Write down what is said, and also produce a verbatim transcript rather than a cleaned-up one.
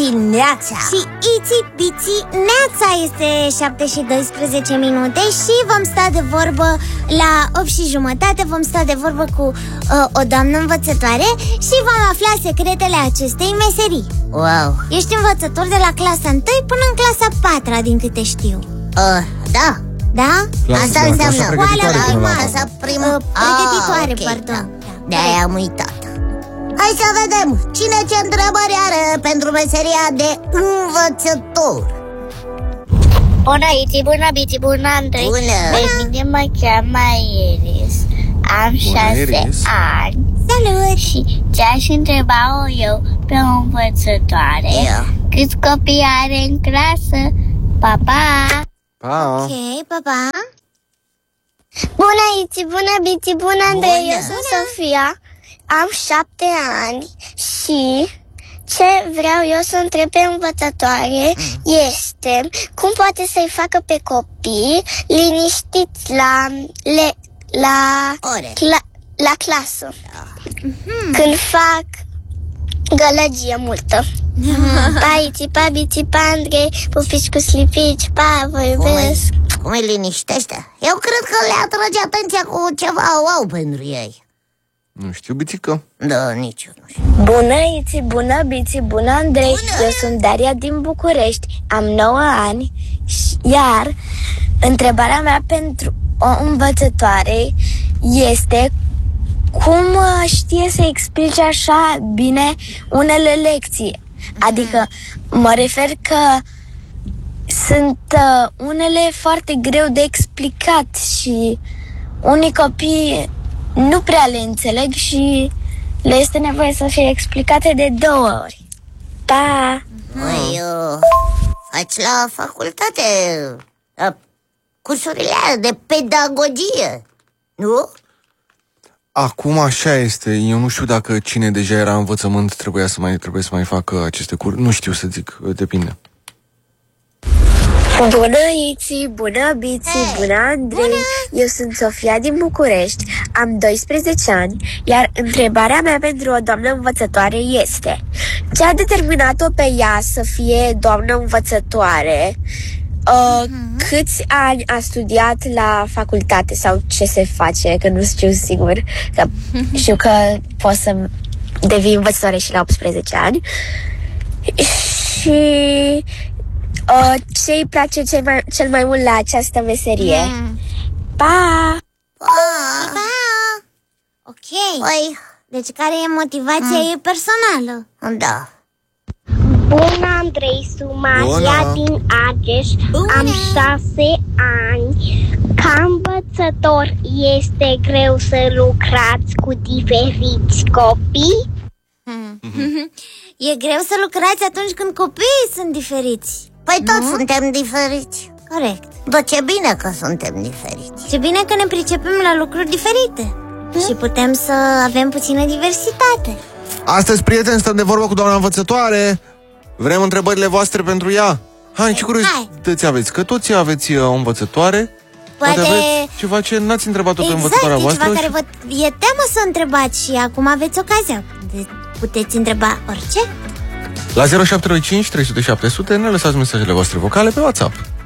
Biții Neața. Și Iți Biții Neața. Este șapte și doisprezece minute și vom sta de vorbă la opt și jumătate. Vom sta de vorbă cu uh, o doamnă învățătoare și vom afla secretele acestei meserii. Wow. Ești învățător de la clasa unu până în clasa patru, din câte știu. uh, Da. Da? Clasa, Asta da, înseamnă clasa pregătitoare, Oala, clasa primă. Uh, pregătitoare, ah, okay, pardon da. da. De-aia am uitat. Hai să vedem cine ce întrebări are pentru meseria de învățător. Bună, Iti, bună, Biti, bună, Andrei. Bună. Pe mine mă cheamă Iris. Am șase Iris. ani. Salut! Și ce-aș întreba-o eu pe o învățătoare, Ia. câți copii are în clasă? Pa, pa! Pa! Ok, pa, pa. Bună, Iti, bună, Biti, bună, Andrei. Bună. Eu sunt Sofia, am șapte ani și ce vreau eu să întreb pe învățătoare mm. este cum poate să-i facă pe copii liniștiți la, le, la, Ore. cla, la clasă, mm-hmm. când fac gălăgie multă. Pa, Iti, pa, Biti, pa, Andrei, pupici cu slipici, pa, vă Cum iubesc. îi, cum îi liniștește? Eu cred că le atrage atenția cu ceva wow pentru ei. Nu știu, Bitică. Da, nici eu nu știu. Bună, Iți, bună, Biți, bună, Andrei. Bună! Eu sunt Daria din București, am nouă ani, și- iar întrebarea mea pentru o învățătoare este cum uh, știe să explice așa bine unele lecții. Adică mă refer că sunt uh, unele foarte greu de explicat și unii copii nu prea le înțeleg și le este nevoie să fie explicate de două ori. Pa! Păi, uh, faci la facultate uh, cursurile alea de pedagogie, nu? Acum așa este. Eu nu știu dacă cine deja era în învățământ trebuia să mai, trebuie să mai facă aceste cursuri. Nu știu să zic, depinde. Bună, Iți, bună, Biți, bună, Andrei. Eu sunt Sofia din București, am doisprezece ani, iar întrebarea mea pentru o doamnă învățătoare este: ce a determinat-o pe ea să fie doamnă învățătoare? Uh, uh-huh. Câți ani a studiat la facultate sau ce se face, că nu știu sigur, că știu că poți să devii învățătoare și la optsprezece ani. Și uh, ce îi place cel mai, cel mai mult la această meserie? Mm. Pa! Ah, Pa! Ok. păi, Deci care e motivația ei personală? da. Bună, Andrei, sunt Maria Bună. din Argeș, Bună. am șase ani. Ca învățător este greu să lucrați cu diferiți copii? E greu să lucrați atunci când copiii sunt diferiți. Păi toți suntem diferiți. Corect. Dar ce bine că suntem diferiți. Ce bine că ne pricepem la lucruri diferite și putem să avem puțină diversitate. Astăzi, prieteni, stăm de vorbă cu doamna învățătoare. Vrem întrebările voastre pentru ea. Hai, ce curiozități aveți? Că toți aveți uh, o învățătoare. Poate- aveți ceva ce n-ați întrebat-o pe Exact, învățătoarea e voastră. ceva care și- vă e temă să întrebați și acum aveți ocazia. De- puteți întreba orice. La zero șapte doi cinci trei sute șapte sute ne lăsați mesajele voastre vocale pe WhatsApp.